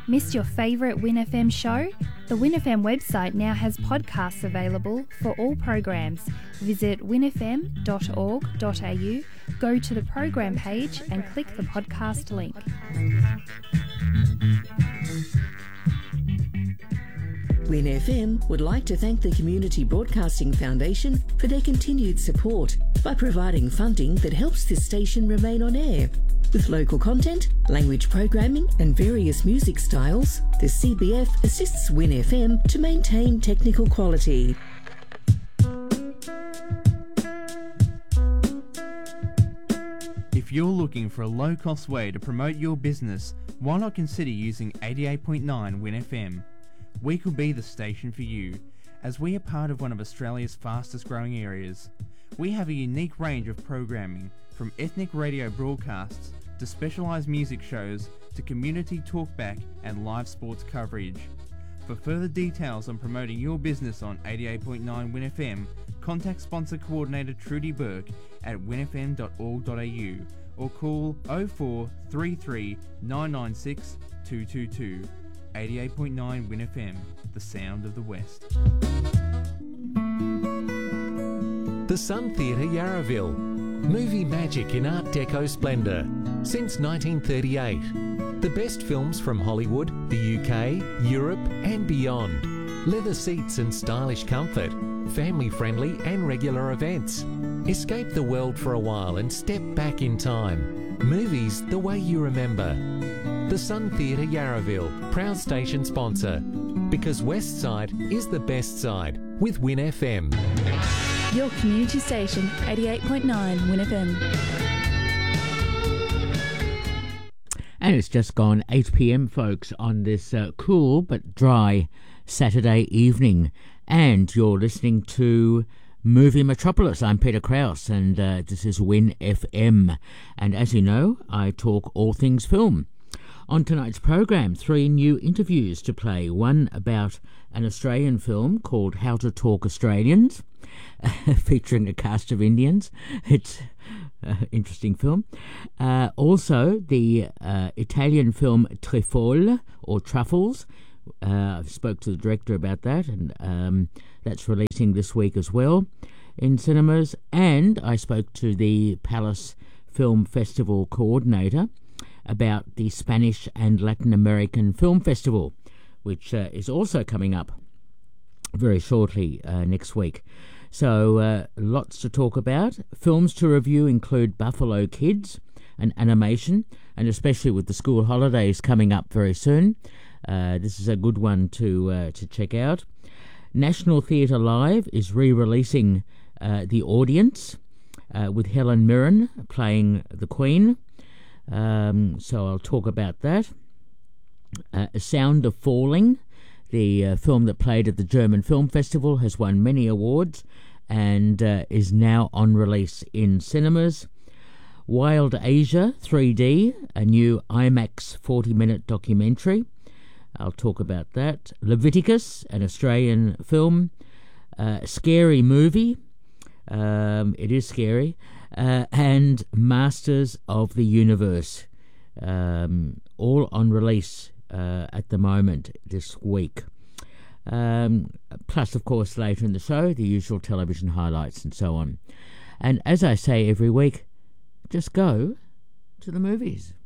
Missed your favourite Win FM show? The Win FM website now has podcasts available for all programs. Visit winfm.org.au, go to the program page and click the podcast link. Win FM would like to thank the Community Broadcasting Foundation for their continued support by providing funding that helps this station remain on air. With local content, language programming and various music styles, the CBF assists Win FM to maintain technical quality. If you're looking for a low-cost way to promote your business, why not consider using 88.9 Win FM? We could be the station for you, as we are part of one of Australia's fastest growing areas. We have a unique range of programming, from ethnic radio broadcasts to specialised music shows to community talkback and live sports coverage. For further details on promoting your business on 88.9 Win FM, contact sponsor coordinator Trudy Burke at winfm.org.au or call 0433 996 222. 88.9 Win FM, the sound of the West. The Sun Theatre Yarraville. Movie magic in Art Deco splendour. Since 1938. The best films from Hollywood, the UK, Europe and beyond. Leather seats and stylish comfort. Family-friendly and regular events. Escape the world for a while and step back in time. Movies the way you remember. The Sun Theatre Yarraville, proud station sponsor. Because West Side is the best side with Win FM. Your community station, 88.9 Win FM. And it's just gone 8 p.m, folks, on this cool but dry Saturday evening. And you're listening to Movie Metropolis. I'm Peter Krause, and this is Win FM. And as you know, I talk all things film. On tonight's program, 3 new interviews to play. One about an Australian film called How to Talk Australians, featuring a cast of Indians. It's an interesting film. Also, the Italian film Trifole, or Truffles. I spoke to the director about that, and that's releasing this week as well in cinemas. And I spoke to the Palace Film Festival coordinator about the Spanish and Latin American Film Festival, which is also coming up very shortly next week. So lots to talk about. Films to review include Buffalo Kids, an animation, and especially with the school holidays coming up very soon, this is a good one to check out. National Theatre Live is re-releasing The Audience with Helen Mirren playing the Queen. So I'll talk about that. A Sound of Falling, the film that played at the German Film Festival, has won many awards and is now on release in cinemas. Wild Asia 3D, a new IMAX 40-minute documentary. I'll talk about that. Leviticus, an Australian film. Scary Movie. It is scary. And Masters of the Universe, all on release at the moment this week. Plus, of course, later in the show, the usual television highlights and so on. And as I say every week, just go to the movies.